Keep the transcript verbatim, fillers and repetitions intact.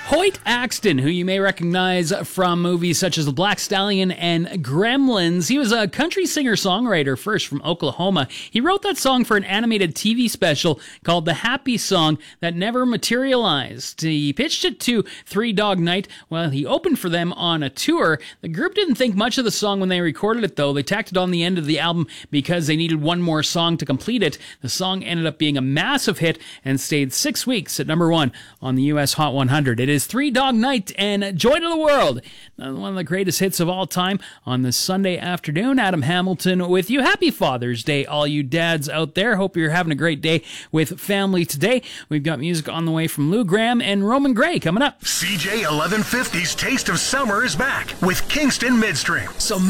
Hoyt Axton, who you may recognize from movies such as The Black Stallion and Gremlins. He was a country singer-songwriter first from Oklahoma. He wrote that song for an animated T V special called The Happy Song that never materialized. He pitched it to Three Dog Night while he opened for them on a tour. The group didn't think much of the song when they recorded it, though. They tacked it on the end of the album because they needed one more song to complete it. The song ended up being a massive hit and stayed six weeks at number one on the U S Hot one hundred. It is Three Dog Night and Joy to the World, one of the greatest hits of all time on this Sunday afternoon. Adam Hamilton with you. Happy Father's Day, all you dads out there. Hope you're having a great day with family today. We've got music on the way from Lou Gramm and Roman Gray coming up. C J eleven fifty's Taste of Summer is back with Kingston Midstream. So